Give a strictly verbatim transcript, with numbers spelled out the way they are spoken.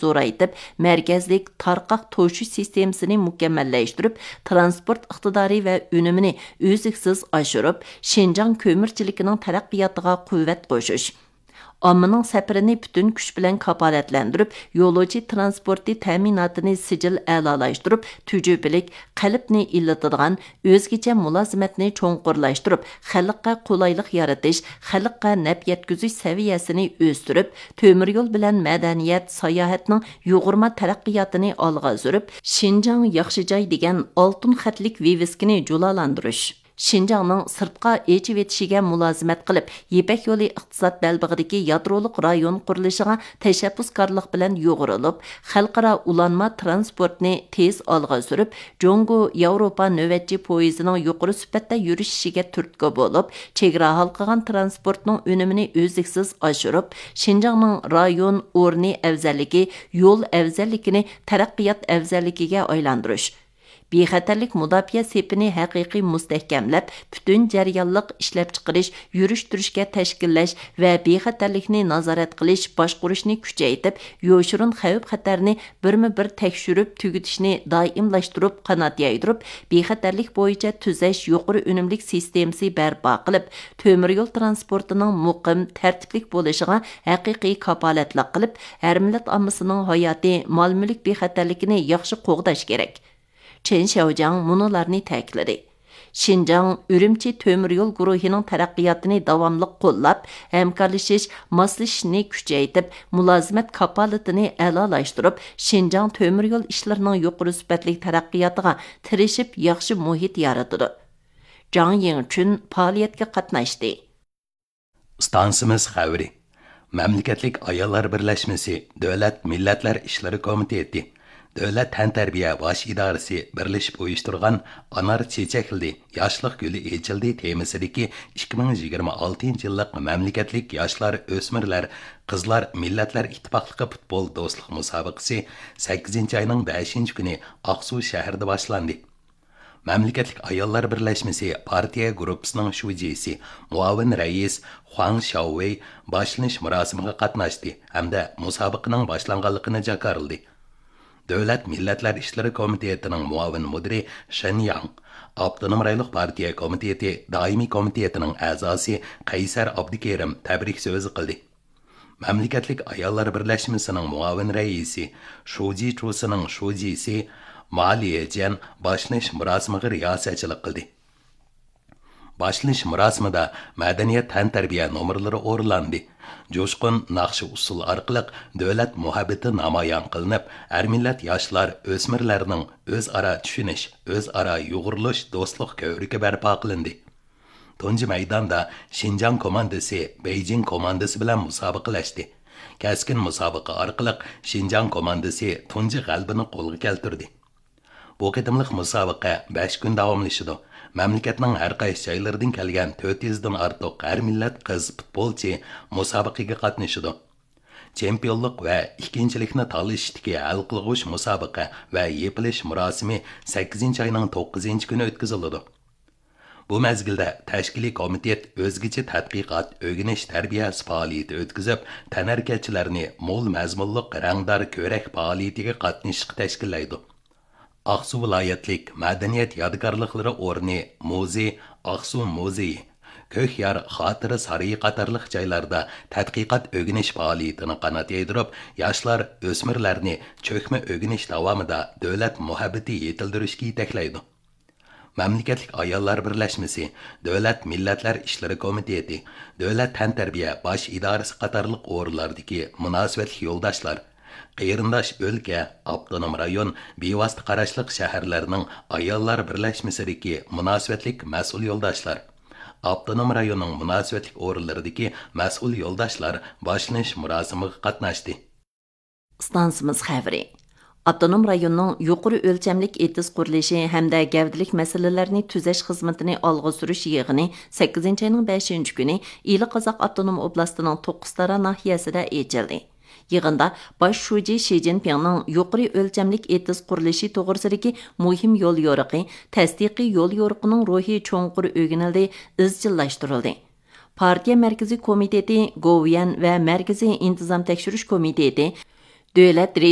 zo'raytib, markazlik tarqaq to'shish sistemasini mukammallaştırib, transport iqtidori va unumini o'ziksiz oshirib, Şinjan ko'mirchiligining taraqqiyotiga quvvat qo'shish. Ommaning safarini butun kuch bilan kapolatlantirib, yo'lovchi transporti ta'minotini sijil a'lolashtirib, tujubilik, qalbni illatadigan o'zgacha mulozimatni cho'nqurlashtirib, xalqqa qulaylik yaratish, xalqqa naf yetkazish saviyasini o'stirib, te'mir yo'l bilan madaniyat, sayohatning yuqurma taraqqiyotini olg'a surib, Şinjan yaxshi joy degan oltin xatlik viviskini jo'lalantirish. Şinjanның sırtqa echib etishiga mulozimat qilib, Yepak yo'li iqtisod balbig'idagi yadroliq rayon qurilishig'a tashabbuskorlik bilan yo'g'rilib, xalqaro ulanma transportni tez olg'a surib, Jongo Yevropa navbatchi poyezdining yuqori sifatda yurishiga turtki bo'lib, chegara halqagan transportning unumini o'zliksiz oshirib, Şinjanның rayon o'rni afzalligi, yo'l afzalligini taraqqiyot afzalligiga aylantirish. Bexatarlik mudofaa sepini haqiqiy mustahkamlab, butun jarayonliq ishlab chiqarish, yurish-turishga tashkillash va bexatarlikni nazorat qilish, boshqarishni kuchaytirib, yo'shirin xavf-xatarni birma-bir tekshirib, tugutishni doimlashtirib, qanot yaydirib, bexatarlik bo'yicha tuzash yuqori unumlik sistemasi barpo qilib, te'mir yo'l transportining muqim, tartiblik bo'lishiga haqiqiy kapolatlik qilib, har millat ommasining hayoti, mol-mulk bexatarligini yaxshi qo'g'dash kerak. Chen Xiaojiang munolarni ta'kidladi. Şinjan Ürümçi te'mir yo'l guruhining taraqqiyotini davomli qo'llab, hamkorlashish, moslashishni kuchaytirib, mulozimat kapolatini a'lolashtirib, Şinjan te'mir yo'l ishlarining yuqori sifatli taraqqiyotiga tirishib, yaxshi muhit yaratdi. Zhang Yingchun faoliyatga qatnashdi. Stansimiz xabari. Mamlakatlik ayollar birlashmasi, Davlat millatlar ishlari komiteti, Davlat tantarbiya bosh idorasi birlashib uyushtirgan Anar Chechakli yoshlik guli echildi temasidagi ikki ming yigirma oltinchi yillik mamlakatlik yoshlar, o'smirlar, qizlar millatlar ittifoqligi futbol do'stlik musobaqasi sakkizinchi oyning beshinchi kuni Aqsu shahrida boshlandi. Mamlakatlik ayollar birlashmasi partiya gruppasining shujisi, muavin rais Huang Xiaowei boshlanish murosimiga qatnashdi hamda musobaqaning boshlanganligini jakarladi. Davlat millatlar ishlari komitetining muavin mudiri Shen Yang, Avtonom rayonlik partiya komiteti doimiy komitetining a'zosi Qaysar Abdukerim tabrik so'zi qildi. Mamlakatlik ayollar birlashmasining muavin raisi, Shuji Chusining shujisi Maliye Jan boshlanish murosimiga riyosatchilik qildi. Boshlanish murosimida madaniyat tantarbiya nomerlari o'rlandi. Jo'shqin naqshi usul orqali davlat muhabbati namoyon qilinib, har millat yoshlar, o'smirlarning o'zaro tushunish, o'zaro yo'g'rilish do'stlik ko'rigi barpo qilindi. Tunji maydonda Şinjan komandasi Beijing komandasi bilan musobaqalashdi. Kaskin musobaqa orqali Şinjan komandasi tunji g'alabani qo'lga keltirdi. Bu qitimliq musobaqa besh kun davomlashdi. Mamlakatning har qaysi joylaridan kelgan to'rt yuz dan ortiq har millat qiz futbolchi musobaqaga qatnashdi. Chempionlik va ikkinchilikni tanlashdagi hal qilg'ush musobaqa va yepilish murosimi sakkizinchi oyning to'qqizinchi kuni o'tkazildi. Bu mezgilda tashkiliy komitet o'zgacha tadqiqot, o'rganish, tarbiya faoliyati o'tkazib, tanarkachilarni mo'l mazmunli rangdor ko'rak faoliyatiga qatnashishga tashkillaydi. Aqsu viloyatlik madaniyat yodgorliklari o'rni muzey, Aqsu muzeyi, Ko'kyar xotira sarayi qatorliq joylarda tadqiqot o'rganish faoliyatini qanot yaydirib, yoshlar, o'smirlarni cho'kma o'rganish davomida davlat muhabbati yetildirishga yetaklaydi. Mamlakatlik ayollar birlashmasi, Davlat millatlar ishlari komiteti, Davlat tantarbiya bosh idorasi qatorliq o'rinlardagi munosabatli yo'ldoshlar, Qeyrindosh o'lka, avtonom rayon, bevosita qarashliq shaharlarning ayollar birlashmasidagi munosabatlik mas'ul yo'ldoshlar, avtonom rayonning munosabatlik o'rinlaridagi mas'ul yo'ldoshlar boshlanish murosimiga qatnashdi. Stansimiz xabari. Avtonom rayonning yuqori o'lchamlik etiz qurilishi hamda gavdalik masalalarni tuzash xizmatini olg'a surish yig'ini sakkizinchi oyning beshinchi kuni Ili Qozoq avtonom oblastining To'qqiztara nahiyasida ochildi. Yig'inda bosh shuji Shi Jinpingning yuqori o'lchamlik etiz qurilishi to'g'risidagi muhim yo'l yo'riqi, tasdiqiy yo'l yo'riqining ruhiy cho'nqur o'rganildi, izchillashtirildi. Partiya Markaziy komiteti, Govian va Markaziy intizom tekshirish komiteti, Davlat